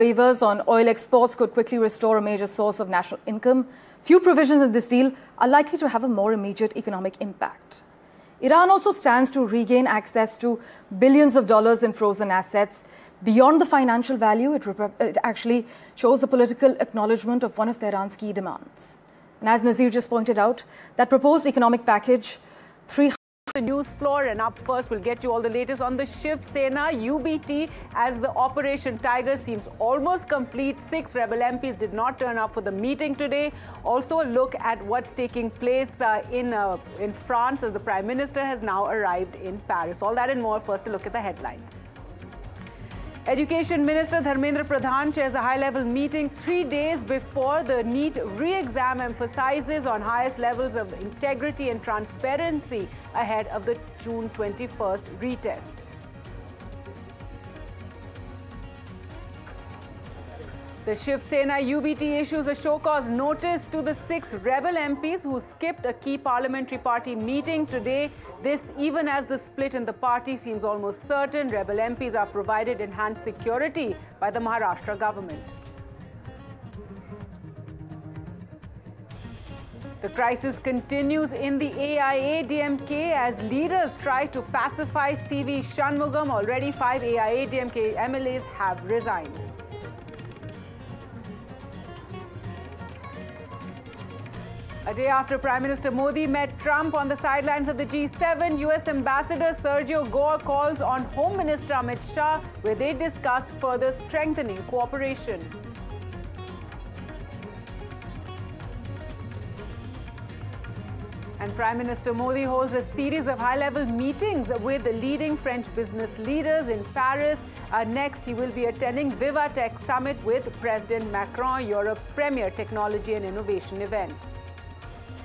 Waivers on oil exports could quickly restore a major source of national income. Few provisions in this deal are likely to have a more immediate economic impact. Iran also stands to regain access to billions of dollars in frozen assets. Beyond the financial value, it actually shows the political acknowledgement of one of Tehran's key demands. And as Nazir just pointed out, that proposed economic package, the news floor, and up first we'll get you all the latest on the Shiv Sena UBT as the Operation Tiger seems almost complete. 6 rebel MPs did not turn up for the meeting today. Also a look at what's taking place in France as the Prime Minister has now arrived in Paris. All that and more. First, a look at the headlines. Education Minister Dharmendra Pradhan chairs a high-level meeting 3 days before the NEET re-exam, emphasizes on highest levels of integrity and transparency ahead of the June 21st retest. The Shiv Sena UBT issues a show-cause notice to the 6 rebel MPs who skipped a key parliamentary party meeting today. This even as the split in the party seems almost certain. Rebel MPs are provided enhanced security by the Maharashtra government. The crisis continues in the AIADMK as leaders try to pacify CV Shanmugam. Already 5 AIADMK MLAs have resigned. A day after Prime Minister Modi met Trump on the sidelines of the G7, US Ambassador Sergio Gore calls on Home Minister Amit Shah, where they discussed further strengthening cooperation. And Prime Minister Modi holds a series of high-level meetings with the leading French business leaders in Paris. Next, he will be attending Viva Tech Summit with President Macron, Europe's premier technology and innovation event.